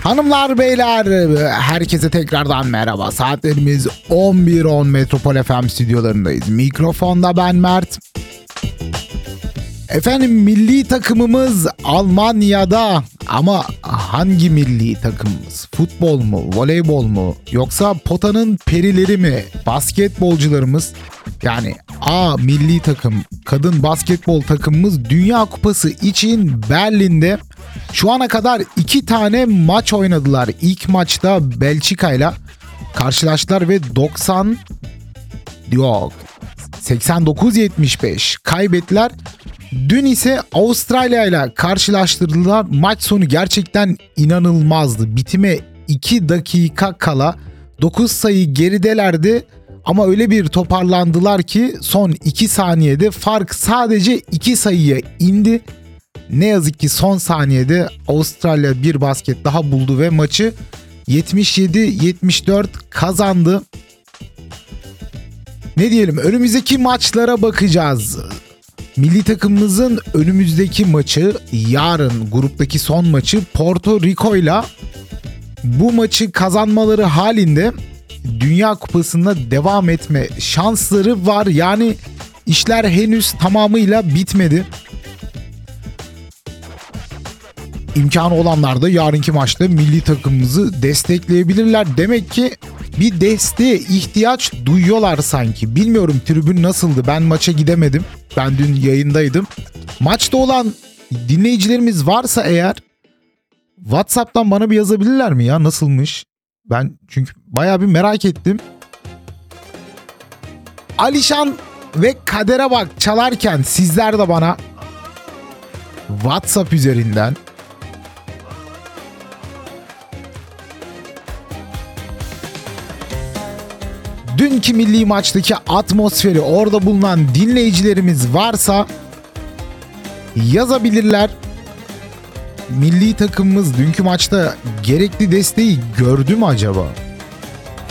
Hanımlar beyler herkese tekrardan merhaba. Saatlerimiz 11.10 Metropol FM stüdyolarındayız. Mikrofonda ben Mert. Efendim milli takımımız Almanya'da ama hangi milli takımımız? Futbol mu, voleybol mu yoksa potanın perileri mi? Basketbolcularımız yani A milli takım kadın basketbol takımımız Dünya Kupası için Berlin'de şu ana kadar 2 tane maç oynadılar. İlk maçta Belçika ile karşılaştılar ve 89-75 kaybettiler. Dün ise Avustralya ile karşılaştırdılar. Maç sonu gerçekten inanılmazdı. Bitime 2 dakika kala 9 sayı geridelerdi. Ama öyle bir toparlandılar ki son 2 saniyede fark sadece 2 sayıya indi. Ne yazık ki son saniyede Avustralya bir basket daha buldu ve maçı 77-74 kazandı. Ne diyelim, önümüzdeki maçlara bakacağız. Milli takımımızın önümüzdeki maçı yarın, gruptaki son maçı Porto Rico ile. Bu maçı kazanmaları halinde Dünya Kupası'nda devam etme şansları var. Yani işler henüz tamamıyla bitmedi. İmkanı olanlar da yarınki maçta milli takımımızı destekleyebilirler. Demek ki bir desteğe ihtiyaç duyuyorlar sanki. Bilmiyorum tribün nasıldı, ben maça gidemedim. Ben dün yayındaydım. Maçta olan dinleyicilerimiz varsa eğer WhatsApp'tan bana bir yazabilirler mi ya, nasılmış? Ben çünkü bayağı bir merak ettim. Alişan ve Kader'e bak çalarken sizler de bana WhatsApp üzerinden dünkü milli maçtaki atmosferi, orada bulunan dinleyicilerimiz varsa yazabilirler. Milli takımımız dünkü maçta gerekli desteği gördü mü acaba?